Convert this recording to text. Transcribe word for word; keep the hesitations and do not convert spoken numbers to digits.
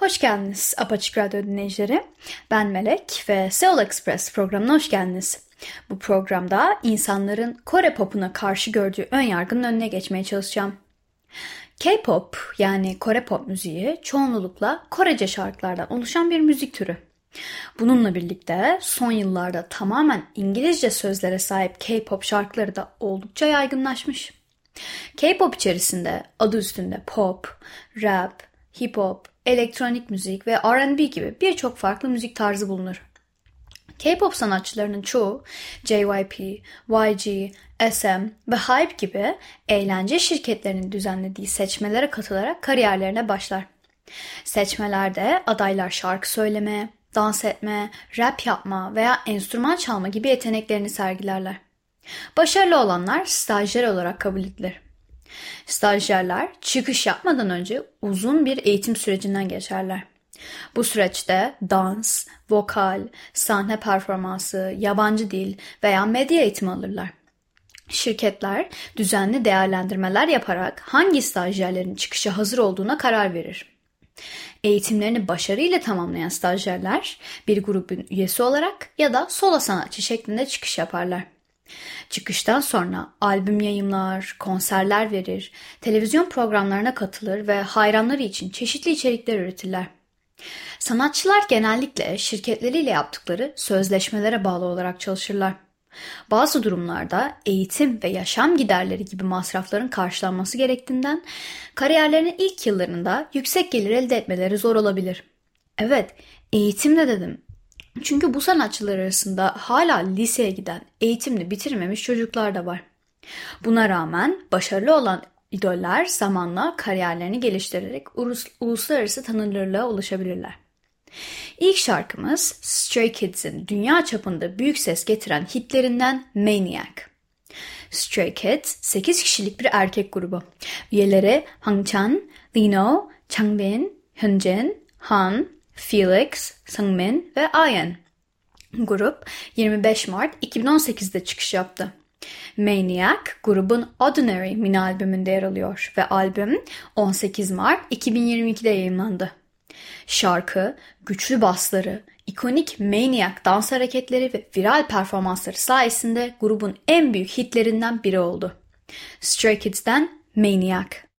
Hoş geldiniz Apaçık Radyo dinleyicileri. Ben Melek ve Seoul Express programına hoş geldiniz. Bu programda insanların Kore popuna karşı gördüğü önyargının önüne geçmeye çalışacağım. K-pop yani Kore pop müziği çoğunlukla Korece şarkılardan oluşan bir müzik türü. Bununla birlikte son yıllarda tamamen İngilizce sözlere sahip K-pop şarkıları da oldukça yaygınlaşmış. K-pop içerisinde adı üstünde pop, rap, hip hop, elektronik müzik ve R and B gibi birçok farklı müzik tarzı bulunur. K-pop sanatçılarının çoğu J Y P, Y G, S M ve Hype gibi eğlence şirketlerinin düzenlediği seçmelere katılarak kariyerlerine başlar. Seçmelerde adaylar şarkı söyleme, dans etme, rap yapma veya enstrüman çalma gibi yeteneklerini sergilerler. Başarılı olanlar stajyer olarak kabul edilir. Stajyerler çıkış yapmadan önce uzun bir eğitim sürecinden geçerler. Bu süreçte dans, vokal, sahne performansı, yabancı dil veya medya eğitimi alırlar. Şirketler düzenli değerlendirmeler yaparak hangi stajyerlerin çıkışa hazır olduğuna karar verir. Eğitimlerini başarıyla tamamlayan stajyerler bir grubun üyesi olarak ya da solo sanatçı şeklinde çıkış yaparlar. Çıkıştan sonra albüm yayımlar, konserler verir, televizyon programlarına katılır ve hayranları için çeşitli içerikler üretirler. Sanatçılar genellikle şirketleriyle yaptıkları sözleşmelere bağlı olarak çalışırlar. Bazı durumlarda eğitim ve yaşam giderleri gibi masrafların karşılanması gerektiğinden kariyerlerinin ilk yıllarında yüksek gelir elde etmeleri zor olabilir. Evet, eğitim de dedim. Çünkü bu sanatçılar arasında hala liseye giden, eğitimini bitirmemiş çocuklar da var. Buna rağmen başarılı olan idoller zamanla kariyerlerini geliştirerek ulus- uluslararası tanınırlığa ulaşabilirler. İlk şarkımız Stray Kids'in dünya çapında büyük ses getiren hitlerinden Maniac. Stray Kids sekiz kişilik bir erkek grubu. Üyeleri Hangchan, Lino, Changbin, Hyunjin, Han, Felix, Seungmin ve Ayen. Grup yirmi beş Mart iki bin on sekizde çıkış yaptı. Maniac grubun Ordinary mini albümünde yer alıyor ve albüm on sekiz Mart iki bin yirmi ikide yayınlandı. Şarkı, güçlü basları, ikonik Maniac dans hareketleri ve viral performansları sayesinde grubun en büyük hitlerinden biri oldu. Stray Kids'ten Maniac.